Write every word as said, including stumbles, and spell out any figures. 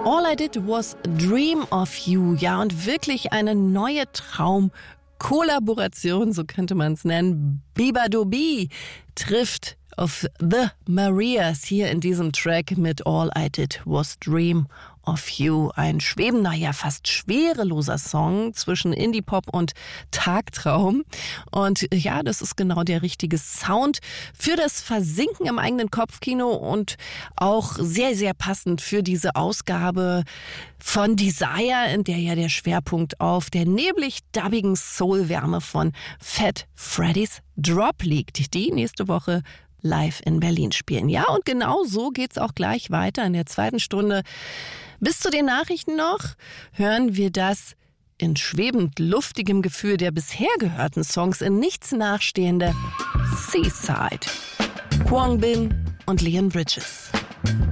All I Did Was Dream of You. Ja, und wirklich eine neue Traum-Kollaboration, so könnte man es nennen. Bieber-Doobie trifft auf The Marias hier in diesem Track mit All I Did Was Dream of You. Ein schwebender, ja fast schwereloser Song zwischen Indie-Pop und Tagtraum. Und ja, das ist genau der richtige Sound für das Versinken im eigenen Kopfkino und auch sehr, sehr passend für diese Ausgabe von Desire, in der ja der Schwerpunkt auf der neblig-dubbigen Soul-Wärme von Fat Freddy's Drop liegt, die nächste Woche live in Berlin spielen. Ja, und genau so geht's auch gleich weiter in der zweiten Stunde. Bis zu den Nachrichten noch hören wir das in schwebend luftigem Gefühl der bisher gehörten Songs in nichts nachstehende Seaside. Kwon Bin und Leon Bridges.